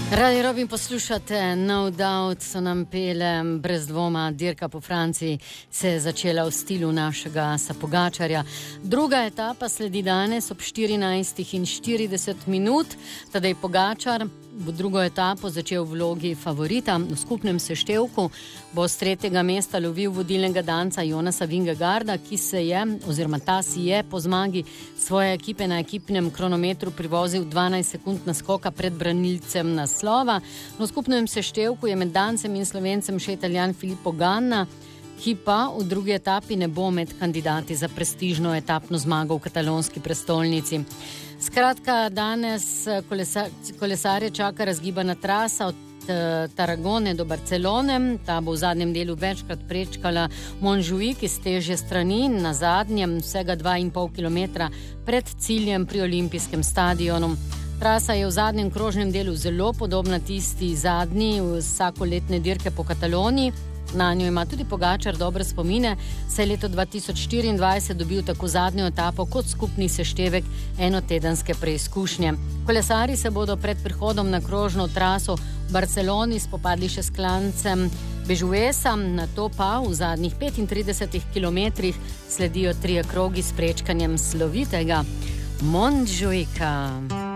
Radio Robin poslušate, No Doubt so nam pele, brez dvoma, dirka po Franciji se je začela v stilu našega Pogačarja. Druga etapa sledi danes ob 14:40, tadej Pogačar bo drugo etapo začel v vlogi favorita. V skupnem seštevku bo s 3. mesta lovil vodilnega danca Jonasa Vingegaarda, ki se je, oziroma ta si je po zmagi svoje ekipe na ekipnem kronometru privozil 12 sekund naskoka pred branilcem naslova. V skupnem seštevku je med dancem in Slovencem še Italijan Filippo Ganna, ki pa v drugi etapi ne bo med kandidati za prestižno etapno zmago v katalonski prestolnici. Skratka, danes kolesarje čaka razgibana trasa od Tarragone do Barcelone. Ta bo v zadnjem delu večkrat prečkala Montjuic iz težje strani, na zadnjem vsega 2,5 km pred ciljem pri olimpijskem stadionu. Trasa je v zadnjem krožnem delu zelo podobna tisti zadnji vsakoletne dirke po Kataloniji. Na njo ima tudi Pogačar dobre spomine, saj je leto 2024 dobil tako zadnjo etapo kot skupni seštevek enotedenske preizkušnje. Kolesarji se bodo pred prihodom na krožno traso v Barceloni spopadli še s klancem Bežuesa, nato pa v zadnjih 35 kilometrih sledijo 3 krogi s prečkanjem slovitega Montjuica.